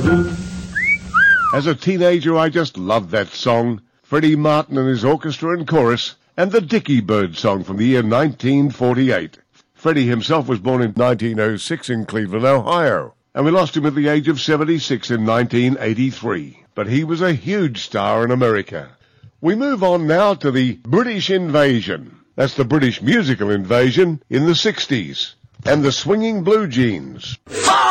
As a teenager, I just loved that song. Freddie Martin and his orchestra and chorus, and the Dickie Bird song from the year 1948. Freddie himself was born in 1906 in Cleveland, Ohio, and we lost him at the age of 76 in 1983. But he was a huge star in America. We move on now to the British invasion. That's the British musical invasion in the 60s. And the Swinging Blue Jeans.